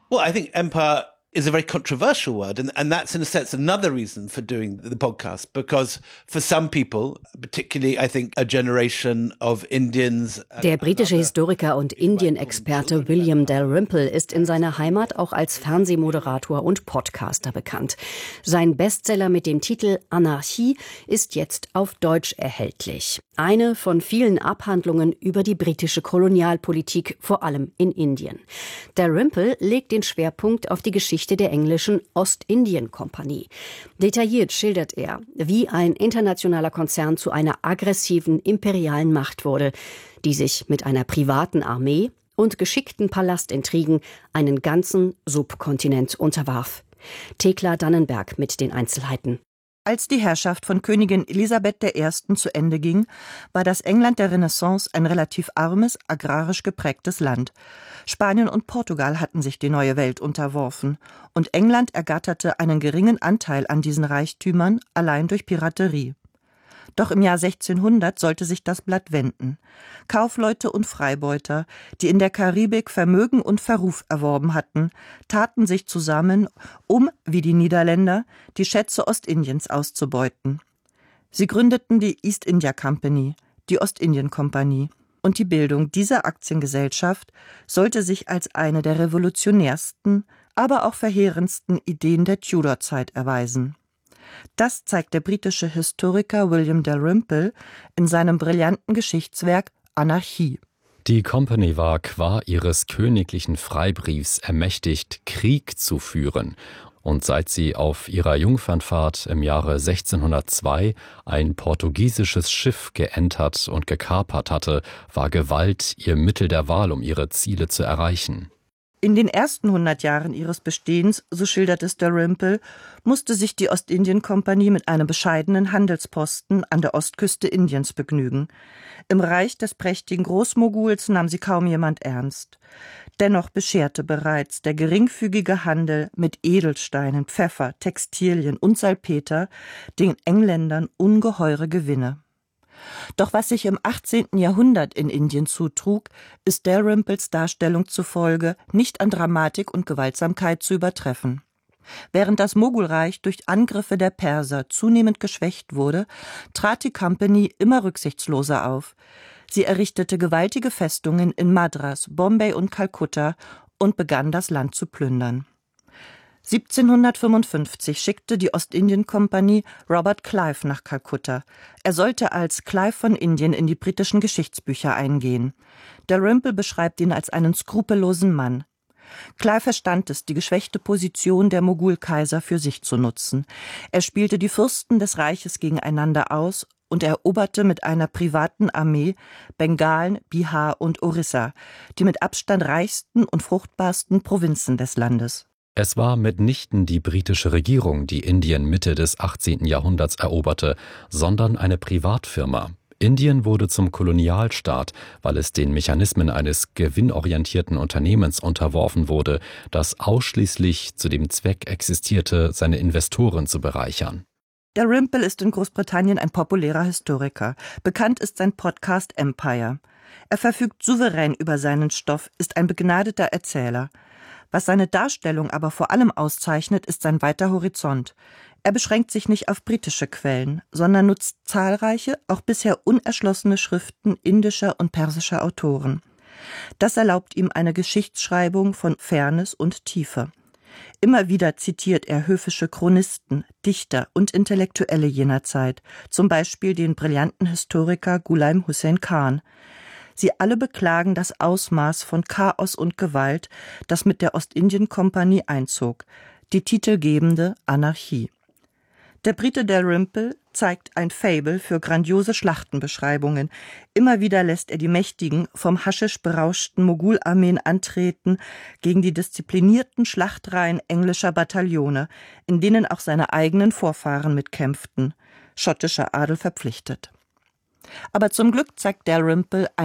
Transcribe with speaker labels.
Speaker 1: Well, I think empire is a very controversial word, and that's in a sense another reason for doing the podcast, because for some people, particularly I think a generation of Indians.
Speaker 2: Der britische Historiker und Indien-Experte William Dalrymple ist in seiner Heimat auch als Fernsehmoderator und Podcaster bekannt. Sein Bestseller mit dem Titel Anarchie ist jetzt auf Deutsch erhältlich. Eine von vielen Abhandlungen über die britische Kolonialpolitik, vor allem in Indien. Dalrymple legt den Schwerpunkt auf die Geschichte der englischen Ostindien-Kompanie. Detailliert schildert er, wie ein internationaler Konzern zu einer aggressiven imperialen Macht wurde, die sich mit einer privaten Armee und geschickten Palastintrigen einen ganzen Subkontinent unterwarf. Thekla Dannenberg mit den Einzelheiten.
Speaker 3: Als die Herrschaft von Königin Elisabeth I. zu Ende ging, war das England der Renaissance ein relativ armes, agrarisch geprägtes Land. Spanien und Portugal hatten sich die neue Welt unterworfen, und England ergatterte einen geringen Anteil an diesen Reichtümern allein durch Piraterie. Doch im Jahr 1600 sollte sich das Blatt wenden. Kaufleute und Freibeuter, die in der Karibik Vermögen und Verruf erworben hatten, taten sich zusammen, um, wie die Niederländer, die Schätze Ostindiens auszubeuten. Sie gründeten die East India Company, die Ostindien-Kompanie, und die Bildung dieser Aktiengesellschaft sollte sich als eine der revolutionärsten, aber auch verheerendsten Ideen der Tudor-Zeit erweisen. Das zeigt der britische Historiker William Dalrymple in seinem brillanten Geschichtswerk Anarchie.
Speaker 4: Die Company war qua ihres königlichen Freibriefs ermächtigt, Krieg zu führen. Und seit sie auf ihrer Jungfernfahrt im Jahre 1602 ein portugiesisches Schiff geentert und gekapert hatte, war Gewalt ihr Mittel der Wahl, um ihre Ziele zu erreichen.
Speaker 3: In den ersten 100 Jahren ihres Bestehens, so schildert es Dalrymple, musste sich die Ostindien-Kompanie mit einem bescheidenen Handelsposten an der Ostküste Indiens begnügen. Im Reich des prächtigen Großmoguls nahm sie kaum jemand ernst. Dennoch bescherte bereits der geringfügige Handel mit Edelsteinen, Pfeffer, Textilien und Salpeter den Engländern ungeheure Gewinne. Doch was sich im 18. Jahrhundert in Indien zutrug, ist Dalrymples Darstellung zufolge nicht an Dramatik und Gewaltsamkeit zu übertreffen. Während das Mogulreich durch Angriffe der Perser zunehmend geschwächt wurde, trat die Company immer rücksichtsloser auf. Sie errichtete gewaltige Festungen in Madras, Bombay und Kalkutta und begann das Land zu plündern. 1755 schickte die Ostindien-Kompanie Robert Clive nach Kalkutta. Er sollte als Clive von Indien in die britischen Geschichtsbücher eingehen. Dalrymple beschreibt ihn als einen skrupellosen Mann. Clive verstand es, die geschwächte Position der Mogulkaiser für sich zu nutzen. Er spielte die Fürsten des Reiches gegeneinander aus und eroberte mit einer privaten Armee Bengalen, Bihar und Orissa, die mit Abstand reichsten und fruchtbarsten Provinzen des Landes.
Speaker 4: Es war mitnichten die britische Regierung, die Indien Mitte des 18. Jahrhunderts eroberte, sondern eine Privatfirma. Indien wurde zum Kolonialstaat, weil es den Mechanismen eines gewinnorientierten Unternehmens unterworfen wurde, das ausschließlich zu dem Zweck existierte, seine Investoren zu bereichern.
Speaker 3: Dalrymple ist in Großbritannien ein populärer Historiker. Bekannt ist sein Podcast Empire. Er verfügt souverän über seinen Stoff, ist ein begnadeter Erzähler. Was seine Darstellung aber vor allem auszeichnet, ist sein weiter Horizont. Er beschränkt sich nicht auf britische Quellen, sondern nutzt zahlreiche, auch bisher unerschlossene Schriften indischer und persischer Autoren. Das erlaubt ihm eine Geschichtsschreibung von Fairness und Tiefe. Immer wieder zitiert er höfische Chronisten, Dichter und Intellektuelle jener Zeit, zum Beispiel den brillanten Historiker Ghulam Hussein Khan. Sie alle beklagen das Ausmaß von Chaos und Gewalt, das mit der Ostindien-Kompanie einzog, die titelgebende Anarchie. Der Brite Dalrymple zeigt ein Faible für grandiose Schlachtenbeschreibungen. Immer wieder lässt er die mächtigen, vom Haschisch berauschten Mogularmeen antreten gegen die disziplinierten Schlachtreihen englischer Bataillone, in denen auch seine eigenen Vorfahren mitkämpften, schottischer Adel verpflichtet. Aber zum Glück zeigt Dalrymple